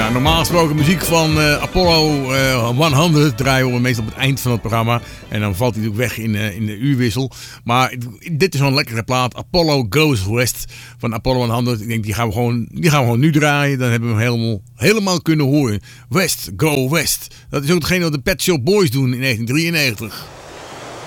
Ja, normaal gesproken muziek van Apollo 100 draaien we meestal op het eind van het programma. En dan valt hij natuurlijk weg in de uurwissel. Maar dit is zo'n lekkere plaat. Apollo Goes West van Apollo 100. Ik denk, die gaan we gewoon nu draaien. Dan hebben we hem helemaal kunnen horen. West, go West. Dat is ook hetgene wat de Pet Shop Boys doen in 1993.